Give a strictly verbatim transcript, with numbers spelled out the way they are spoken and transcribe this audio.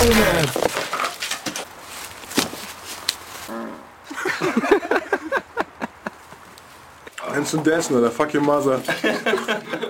Internet. Hands and Dancen oder Fuck Your Mother.